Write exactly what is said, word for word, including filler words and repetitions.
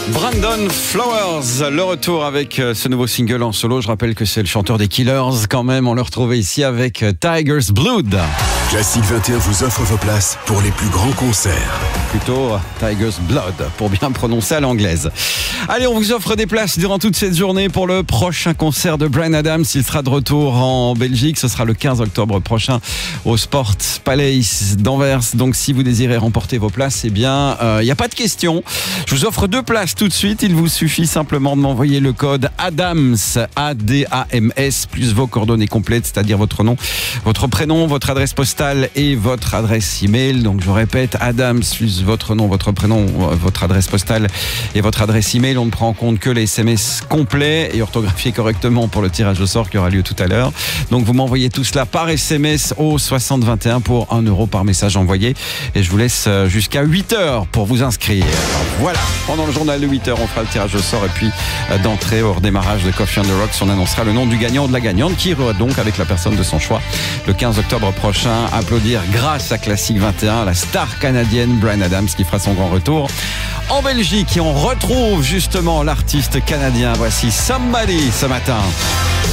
Brandon Flowers, le retour avec ce nouveau single en solo. Je rappelle que c'est le chanteur des Killers quand même. On le retrouvait ici avec Tiger's Blood. Classique vingt et un vous offre vos places pour les plus grands concerts. Plutôt Tiger's Blood, pour bien prononcer à l'anglaise. Allez, on vous offre des places durant toute cette journée pour le prochain concert de Bryan Adams. Il sera de retour en Belgique. Ce sera le quinze octobre prochain au Sport Palace d'Anvers. Donc, si vous désirez remporter vos places, eh bien, il euh, n'y a pas de question. Je vous offre deux places tout de suite. Il vous suffit simplement de m'envoyer le code ADAMS, A D A M S, plus vos coordonnées complètes, c'est-à-dire votre nom, votre prénom, votre adresse postale et votre adresse email. Donc, je répète, ADAMS, plus votre nom, votre prénom, votre adresse postale et votre adresse email. On ne prend en compte que les S M S complets et orthographiés correctement pour le tirage au sort qui aura lieu tout à l'heure. Donc, vous m'envoyez tout cela par S M S au soixante vingt et un pour un euro par message envoyé. Et je vous laisse jusqu'à huit heures pour vous inscrire. Voilà, pendant le journal de huit heures, on fera le tirage au sort. Et puis, d'entrée au redémarrage de Coffee on the Rocks, on annoncera le nom du gagnant ou de la gagnante qui ira donc avec la personne de son choix le quinze octobre prochain. Applaudir grâce à Classique vingt et un, la star canadienne Bryan Adams qui fera son grand retour en Belgique. Et on retrouve justement l'artiste canadien. Voici Somebody ce matin.